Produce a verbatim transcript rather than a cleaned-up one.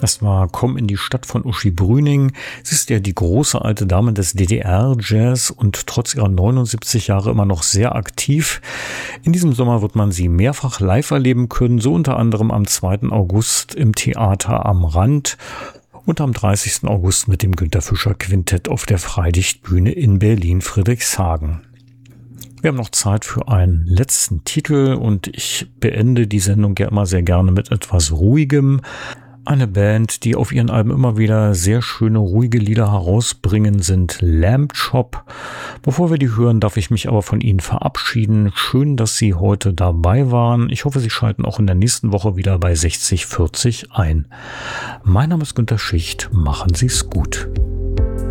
Das war Komm in die Stadt von Uschi Brüning. Sie ist ja die große alte Dame des D D R-Jazz und trotz ihrer neunundsiebzig Jahre immer noch sehr aktiv. In diesem Sommer wird man sie mehrfach live erleben können, so unter anderem am zweiten August im Theater am Rand und am dreißigsten August mit dem Günter Fischer Quintett auf der Freilichtbühne in Berlin-Friedrichshagen. Wir haben noch Zeit für einen letzten Titel und ich beende die Sendung ja immer sehr gerne mit etwas Ruhigem. Eine Band, die auf ihren Alben immer wieder sehr schöne, ruhige Lieder herausbringen, sind Lamb Chop. Bevor wir die hören, darf ich mich aber von Ihnen verabschieden. Schön, dass Sie heute dabei waren. Ich hoffe, Sie schalten auch in der nächsten Woche wieder bei sechzig vierzig ein. Mein Name ist Günter Schicht. Machen Sie es gut.